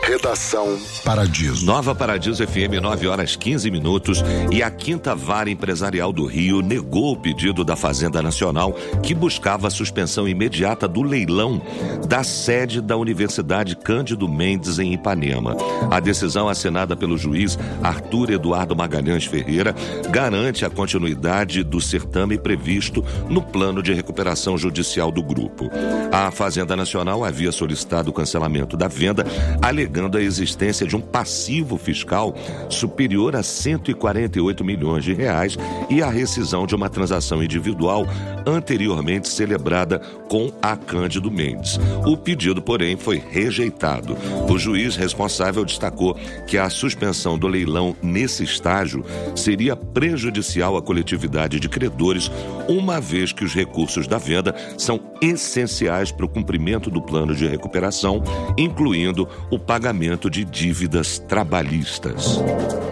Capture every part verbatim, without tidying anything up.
Redação Paradiso. Nova Paradiso F M, nove horas quinze minutos, e a Quinta Vara Empresarial do Rio negou o pedido da Fazenda Nacional, que buscava a suspensão imediata do leilão da sede da Universidade Cândido Mendes em Ipanema. A decisão, assinada pelo juiz Arthur Eduardo Magalhães Ferreira, garante a continuidade do certame previsto no plano de recuperação judicial do grupo. A Fazenda Nacional havia solicitado o cancelamento da venda, alegando a existência de um passivo fiscal superior a cento e quarenta e oito milhões de reais e a rescisão de uma transação individual anteriormente celebrada com a Cândido Mendes. O pedido, porém, foi rejeitado. O juiz responsável destacou que a suspensão do leilão nesse estágio seria prejudicial à coletividade de credores, uma vez que os recursos da venda são essenciais para o cumprimento do plano de recuperação, incluindo o pagamento de dívidas trabalhistas.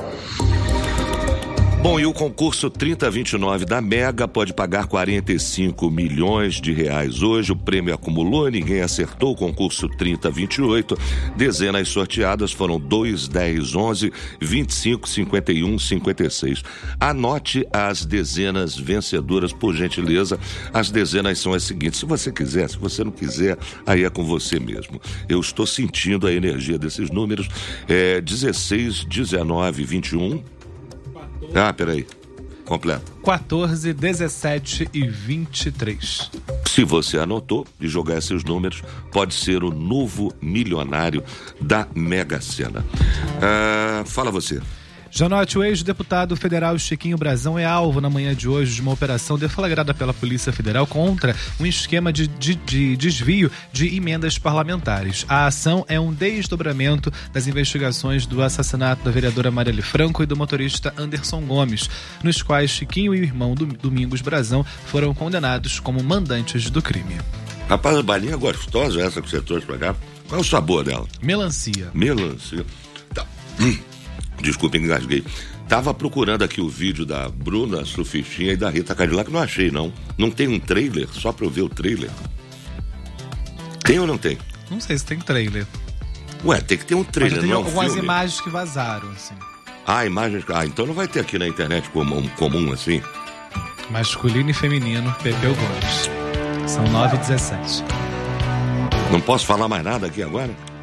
Bom, e o concurso trinta vinte e nove da Mega pode pagar quarenta e cinco milhões de reais hoje. O prêmio acumulou, ninguém acertou. O concurso trinta vinte e oito, dezenas sorteadas foram dois, dez, onze, vinte e cinco, cinquenta e um, cinquenta e seis. Anote as dezenas vencedoras, por gentileza. As dezenas são as seguintes: se você quiser, se você não quiser, aí é com você mesmo. Eu estou sentindo a energia desses números. É dezesseis, dezenove, vinte e um. Ah, peraí. Completo. quatorze, dezessete e vinte e três. Se você anotou e jogar esses números, pode ser o novo milionário da Mega Sena. Ah, fala você. Janote, o ex-deputado federal Chiquinho Brazão é alvo na manhã de hoje de uma operação deflagrada pela Polícia Federal contra um esquema de, de, de desvio de emendas parlamentares. A ação é um desdobramento das investigações do assassinato da vereadora Marielle Franco e do motorista Anderson Gomes, nos quais Chiquinho e o irmão do Domingos Brazão foram condenados como mandantes do crime. Rapaz, a balinha é gostosa essa que você trouxe pra cá. Qual é o sabor dela? Melancia. Melancia. Tá. Hum. Desculpa, engasguei. Tava procurando aqui o vídeo da Bruna Surfistinha e da Rita Cadillac, não achei, não. Não tem um trailer, só pra eu ver o trailer? Tem ou não tem? Não sei se tem trailer. Ué, tem que ter um trailer, Mas não é um algumas filme? imagens que vazaram, assim. Ah, imagens... Ah, então não vai ter aqui na internet comum, comum assim? Masculino e feminino, Pepeu Gomes. São nove e dezessete. Não posso falar mais nada aqui agora?